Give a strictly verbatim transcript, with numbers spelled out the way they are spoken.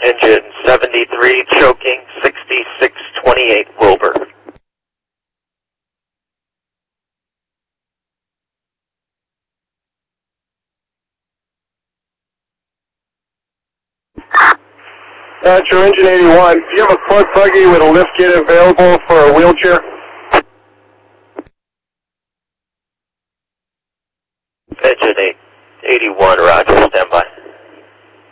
Engine seventy-three, choking, sixty-six twenty-eight, Wilbur. That's your Engine eighty-one. Do you have a front buggy with a lift kit available for a wheelchair? Engine eight, eighty-one, roger, stand by.